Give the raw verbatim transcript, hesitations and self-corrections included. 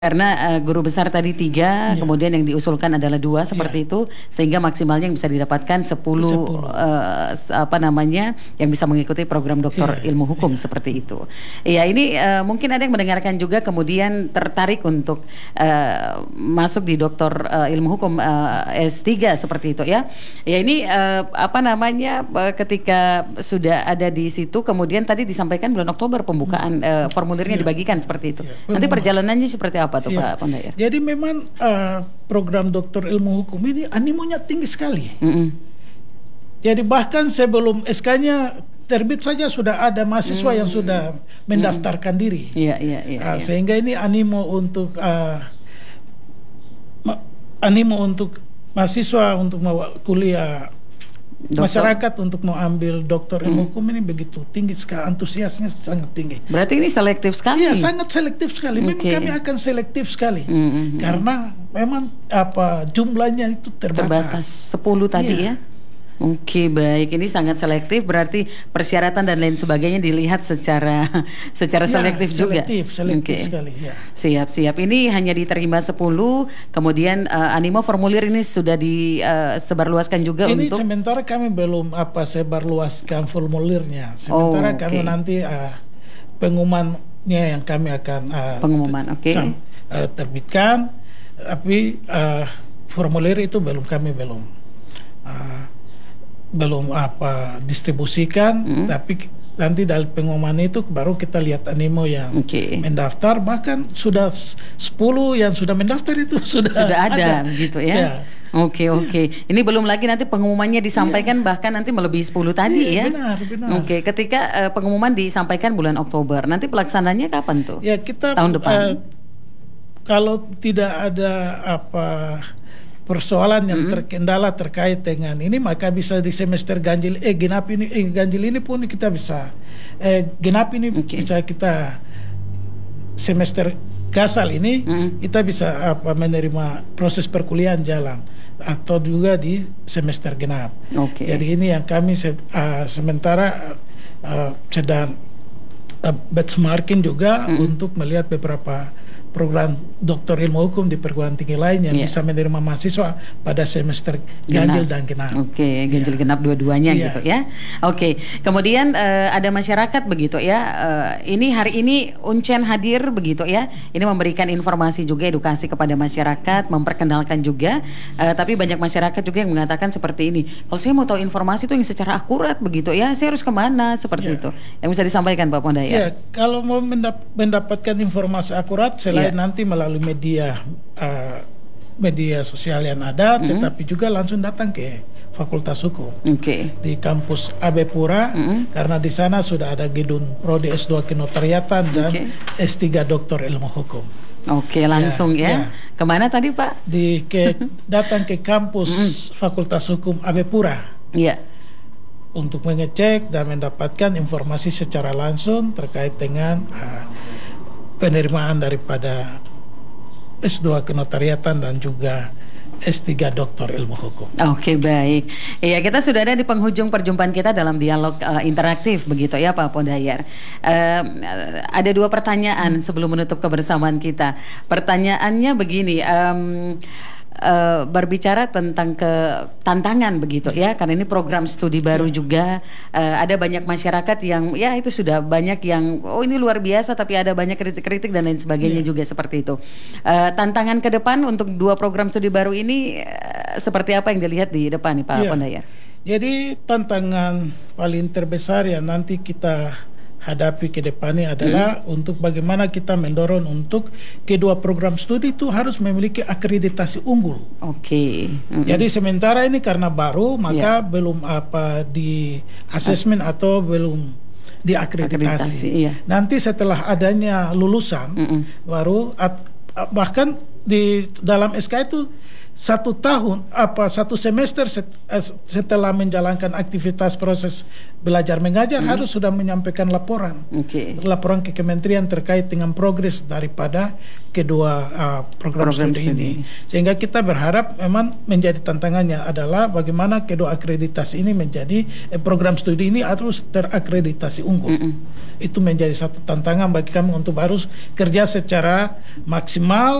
Karena uh, guru besar tadi tiga, ya. Kemudian yang diusulkan adalah dua seperti ya. Itu, sehingga maksimalnya yang bisa didapatkan sepuluh, sepuluh. Uh, apa namanya yang bisa mengikuti program doktor ya. Ilmu hukum ya. Seperti itu. Iya, ini uh, mungkin ada yang mendengarkan juga kemudian tertarik untuk uh, masuk di doktor uh, ilmu hukum uh, S tiga seperti itu ya. Ya ini uh, apa namanya uh, ketika sudah ada di situ, kemudian tadi disampaikan bulan Oktober pembukaan uh, formulirnya ya. Dibagikan seperti itu. Ya. Nanti perjalanannya seperti apa? Apa tuh ya. Pak Pondayar? Jadi memang uh, program doktor ilmu hukum ini animonya tinggi sekali. Mm-hmm. Jadi bahkan sebelum S K-nya terbit saja sudah ada mahasiswa mm-hmm. yang sudah mendaftarkan mm-hmm. diri. Iya, iya, iya, uh, iya. Sehingga ini animo untuk uh, ma- animo untuk mahasiswa untuk mau kuliah. Dokter. Masyarakat untuk mau ambil doktor ilmu hmm. hukum ini begitu tinggi sekali, antusiasnya sangat tinggi. Berarti ini selektif sekali? Iya, sangat selektif sekali. Memang okay. kami akan selektif sekali, hmm. karena memang apa jumlahnya itu terbatas. Terbatas sepuluh tadi iya. ya. Oke, baik. Ini sangat selektif, berarti persyaratan dan lain sebagainya dilihat secara secara ya, selektif juga. Selektif, selektif okay. sekali. Ya. Siap, siap. Ini hanya diterima sepuluh, kemudian uh, animo formulir ini sudah disebarluaskan uh, juga ini untuk. Ini sementara kami belum apa sebarluaskan formulirnya. Sementara oh, okay. kami nanti uh, pengumumannya yang kami akan uh, pengumuman, oke. Okay. Uh, terbitkan, tapi uh, formulir itu belum kami belum. Uh, belum apa distribusikan, hmm. tapi nanti dari pengumuman itu baru kita lihat animo yang okay. mendaftar. Bahkan sudah sepuluh yang sudah mendaftar itu sudah, sudah ada, ada gitu ya. Oke, oke. Okay. Ya. Ini belum lagi nanti pengumumannya disampaikan ya. Bahkan nanti melebihi sepuluh tadi ya. ya. Benar, benar. Oke, okay. Ketika uh, pengumuman disampaikan bulan Oktober, nanti pelaksananya kapan tuh? Ya, kita tahun depan. Uh, kalau tidak ada apa persoalan yang mm-hmm. terkendala terkait dengan ini, maka bisa di semester ganjil eh genap ini eh, ganjil ini pun kita bisa eh genap ini okay. bisa kita semester gasal ini mm-hmm. kita bisa apa menerima proses perkuliahan jalan atau juga di semester genap. Okay. Jadi ini yang kami se- uh, sementara uh, sedang uh, benchmarking juga mm-hmm. untuk melihat beberapa program doktor ilmu hukum di perguruan tinggi lain yang yeah. bisa menerima mahasiswa pada semester ganjil dan genap. Oke, okay, ganjil yeah. genap dua-duanya yeah. gitu ya. Oke, okay. Kemudian uh, ada masyarakat begitu ya. Uh, ini hari ini Uncen hadir begitu ya. Ini memberikan informasi juga, edukasi kepada masyarakat, memperkenalkan juga. Uh, tapi banyak masyarakat juga yang mengatakan seperti ini. Kalau saya mau tahu informasi itu yang secara akurat begitu ya, saya harus kemana seperti yeah. itu. Yang bisa disampaikan Pak Pondayar. Ya, yeah. kalau mau mendap- mendapatkan informasi akurat selain yeah. nanti melalui media uh, media sosial yang ada, mm-hmm. tetapi juga langsung datang ke Fakultas Hukum okay. di kampus Abepura, mm-hmm. karena di sana sudah ada gedung Prodi S dua Kenotariatan dan okay. S tiga Doktor Ilmu Hukum. Oke, langsung ya. ya. ya. Kemana tadi Pak? Di ke datang ke kampus mm-hmm. Fakultas Hukum Abepura. Iya. Untuk mengecek dan mendapatkan informasi secara langsung terkait dengan uh, penerimaan daripada S dua Kenotariatan dan juga S tiga Doktor Ilmu Hukum. Oke, baik. Iya, kita sudah ada di penghujung perjumpaan kita dalam dialog uh, interaktif begitu ya Pak Pondayar. Uh, ada dua pertanyaan sebelum menutup kebersamaan kita. Pertanyaannya begini, um, Uh, berbicara tentang ke tantangan begitu ya, karena ini program studi baru juga, uh, ada banyak masyarakat yang ya itu sudah banyak yang oh ini luar biasa, tapi ada banyak kritik-kritik dan lain sebagainya yeah. juga seperti itu. Uh, tantangan ke depan untuk dua program studi baru ini uh, seperti apa yang dilihat di depan nih Pak yeah. Pondayar? Jadi tantangan paling terbesar yang nanti kita hadapi ke depannya adalah hmm. untuk bagaimana kita mendorong untuk kedua program studi itu harus memiliki akreditasi unggul. Oke. Okay. Hmm. Jadi sementara ini karena baru maka yeah. belum apa di asesmen ah. atau belum diakreditasi. Akreditasi, iya. Nanti setelah adanya lulusan hmm. baru at, bahkan di dalam S K itu satu tahun apa satu semester set, setelah menjalankan aktivitas proses belajar mengajar hmm. harus sudah menyampaikan laporan okay. laporan ke kementerian terkait dengan progres daripada kedua uh, program, program studi, studi ini. Sehingga kita berharap memang menjadi tantangannya adalah bagaimana kedua akreditasi ini menjadi eh, program studi ini harus terakreditasi unggul. Mm-mm. Itu menjadi satu tantangan bagi kami untuk harus kerja secara maksimal